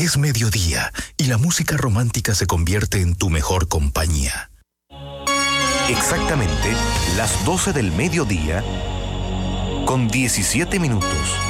Es mediodía y la música romántica se convierte en tu mejor compañía. Exactamente las 12 del mediodía con 17 minutos.